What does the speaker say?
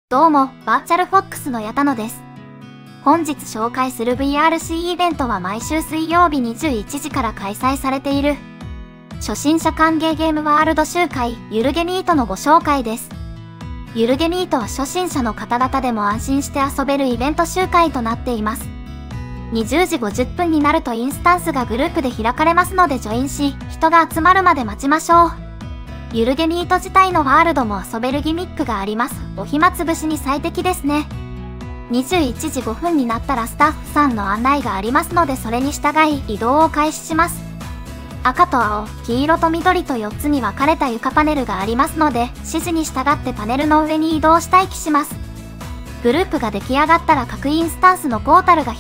どうも、バーチャルフォックスの矢田野です。本日紹介する VRC イベントは毎週水曜日21時から開催されている初心者歓迎ゲームワールド集会ゆるゲミートのご紹介です。ゆるゲミートは初心者の方々でも安心して遊べるイベント集会となっています。20時50分になるとインスタンスがグループで開かれますのでジョインし、人が集まるまで待ちましょう。ゆるゲミート自体のワールドも遊べるギミックがあります。お暇つぶしに最適ですね。21時5分になったらスタッフさんの案内がありますのでそれに従い移動を開始します。赤と青、黄色と緑と4つに分かれた床パネルがありますので指示に従ってパネルの上に移動し待機します。グループが出来上がったら各インスタンスのポータルが